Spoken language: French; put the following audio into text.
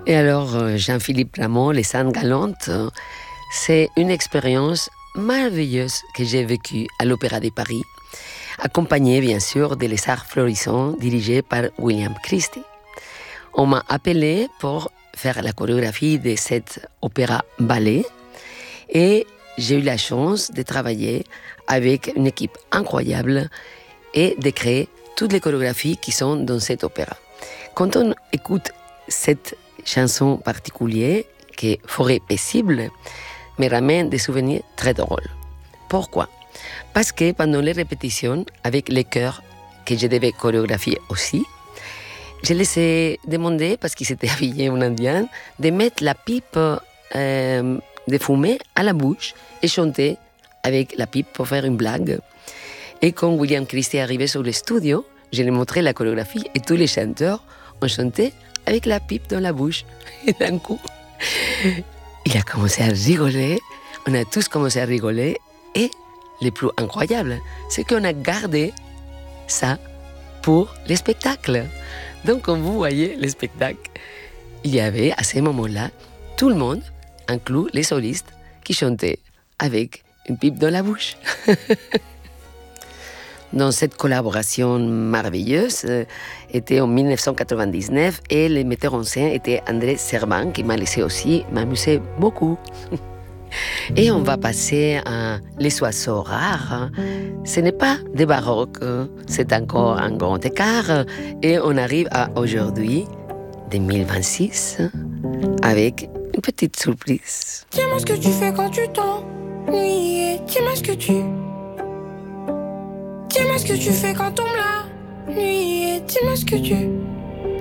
Et alors, Jean-Philippe Rameau, Les Sangs Galantes, c'est une expérience merveilleuse que j'ai vécue à l'Opéra de Paris, accompagnée bien sûr de Les Arts Florissants, dirigé par William Christie. On m'a appelé pour faire la chorégraphie de cet opéra-ballet et j'ai eu la chance de travailler avec une équipe incroyable et de créer toutes les chorégraphies qui sont dans cet opéra. Quand on écoute cette chanson particulière, qui est Forêt paisible, me ramène des souvenirs très drôles. Pourquoi? Parce que pendant les répétitions, avec les chœurs que je devais chorégraphier aussi, je les ai demandé, parce qu'ils s'étaient habillés en indien, de mettre la pipe de fumée à la bouche et chanter avec la pipe pour faire une blague. Et quand William Christie est arrivé sur le studio, je lui ai montré la chorégraphie et tous les chanteurs ont chanté avec la pipe dans la bouche. Et d'un coup, il a commencé à rigoler, on a tous commencé à rigoler et le plus incroyable, c'est qu'on a gardé ça pour les spectacles. Donc, quand vous voyez les spectacles, il y avait à ce moment-là tout le monde, inclus les solistes, qui chantaient avec une pipe dans la bouche. Dans cette collaboration merveilleuse, était en 1999 et le metteur en scène était André Servan, qui m'a laissé aussi m'amuser beaucoup. Et on va passer à Les oiseaux rares. Ce n'est pas des baroques, c'est encore un grand écart. Et on arrive à aujourd'hui, 2026, avec une petite surprise. Dis-moi ce que tu fais quand tu t'ennuies. Dis-moi ce que tu fais quand on me la nuit. Dis-moi ce que tu